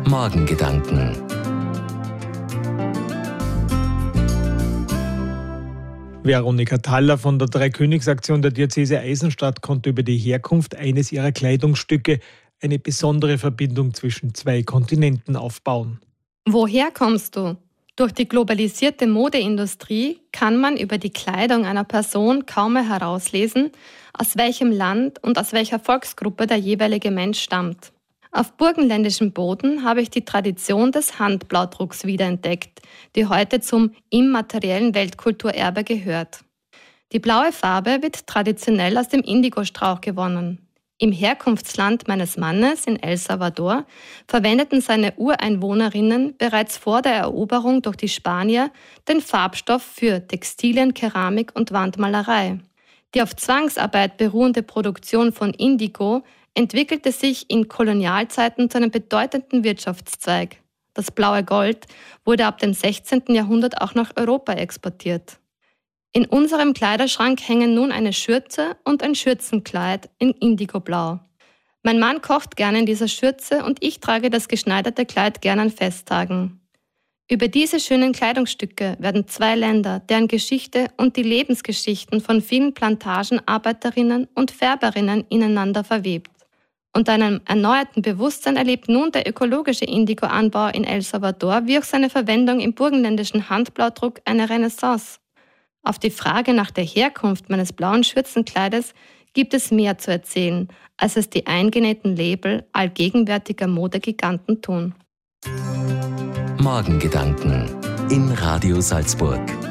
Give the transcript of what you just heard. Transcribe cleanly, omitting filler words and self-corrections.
Morgengedanken. Veronika Thaller von der Dreikönigsaktion der Diözese Eisenstadt konnte über die Herkunft eines ihrer Kleidungsstücke eine besondere Verbindung zwischen zwei Kontinenten aufbauen. Woher kommst du? Durch die globalisierte Modeindustrie kann man über die Kleidung einer Person kaum mehr herauslesen, aus welchem Land und aus welcher Volksgruppe der jeweilige Mensch stammt. Auf burgenländischem Boden habe ich die Tradition des Handblaudrucks wiederentdeckt, die heute zum immateriellen Weltkulturerbe gehört. Die blaue Farbe wird traditionell aus dem Indigostrauch gewonnen. Im Herkunftsland meines Mannes in El Salvador verwendeten seine Ureinwohnerinnen bereits vor der Eroberung durch die Spanier den Farbstoff für Textilien, Keramik und Wandmalerei. Die auf Zwangsarbeit beruhende Produktion von Indigo entwickelte sich in Kolonialzeiten zu einem bedeutenden Wirtschaftszweig. Das blaue Gold wurde ab dem 16. Jahrhundert auch nach Europa exportiert. In unserem Kleiderschrank hängen nun eine Schürze und ein Schürzenkleid in Indigoblau. Mein Mann kocht gerne in dieser Schürze und ich trage das geschneiderte Kleid gerne an Festtagen. Über diese schönen Kleidungsstücke werden zwei Länder, deren Geschichte und die Lebensgeschichten von vielen Plantagenarbeiterinnen und Färberinnen ineinander verwebt. Unter einem erneuerten Bewusstsein erlebt nun der ökologische Indigo-Anbau in El Salvador wie auch seine Verwendung im burgenländischen Handblaudruck eine Renaissance. Auf die Frage nach der Herkunft meines blauen Schürzenkleides gibt es mehr zu erzählen, als es die eingenähten Label allgegenwärtiger Modegiganten tun. Morgengedanken in Radio Salzburg.